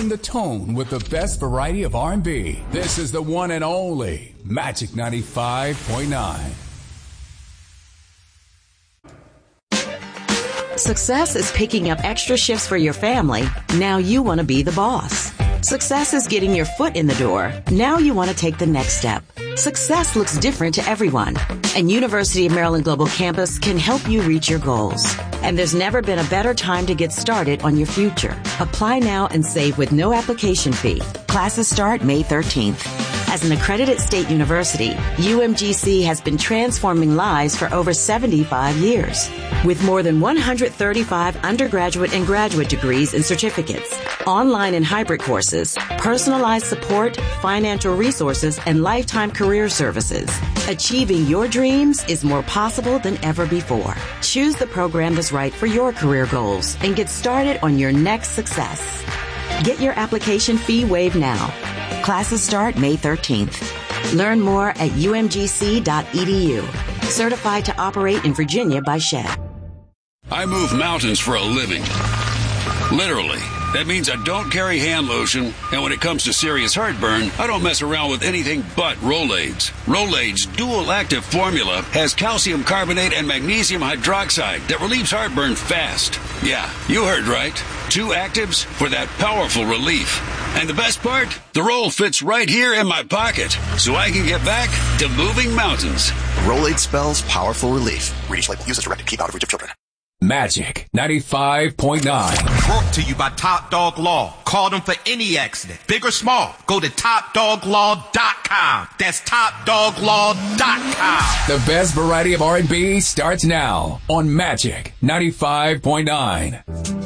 setting the tone with the best variety of R&B. This is the one and only Magic 95.9. Success is picking up extra shifts for your family. Now you want to be the boss. Success is getting your foot in the door. Now you want to take the next step. Success looks different to everyone, and University of Maryland Global Campus can help you reach your goals. And there's never been a better time to get started on your future. Apply now and save with no application fee. Classes start May 13th. As an accredited state university, UMGC has been transforming lives for over 75 years. With more than 135 undergraduate and graduate degrees and certificates, online and hybrid courses, personalized support, financial resources, and lifetime career services. Achieving your dreams is more possible than ever before. Choose the program that's right for your career goals and get started on your next success. Get your application fee waived now. Classes start May 13th. Learn more at umgc.edu. Certified to operate in Virginia by SHED. I move mountains for a living. Literally. That means I don't carry hand lotion, and when it comes to serious heartburn, I don't mess around with anything but Rolaids. Rolaids' dual-active formula has calcium carbonate and magnesium hydroxide that relieves heartburn fast. Yeah, you heard right. 2 actives for that powerful relief. And the best part? The roll fits right here in my pocket, so I can get back to moving mountains. Rolaid spells powerful relief. Read each label. Use as directed. Keep out of reach of children. Magic 95.9. Brought to you by Top Dog Law. Call them for any accident, big or small. Go to TopDogLaw.com. That's TopDogLaw.com. The best variety of R&B starts now on Magic 95.9.